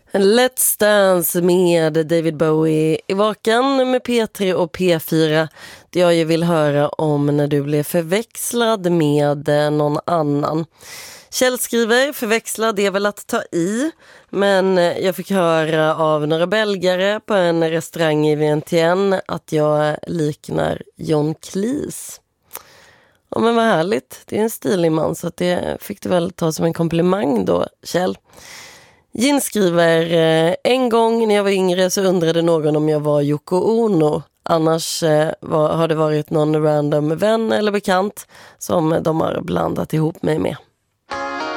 Let's Dance med David Bowie i Vaken med P3 och P4. Det jag ju vill höra om när du blev förväxlad med någon annan. Kjell skriver, förväxlad är väl att ta i, men jag fick höra av några belgare på en restaurang i Vientiane att jag liknar John Cleese. Ja, men vad härligt. Det är en stilig man, så att det fick du väl ta som en komplimang då, Kjell. Jin skriver, en gång när jag var yngre så undrade någon om jag var Yoko Ono. Annars har det varit någon random vän eller bekant som de har blandat ihop mig med.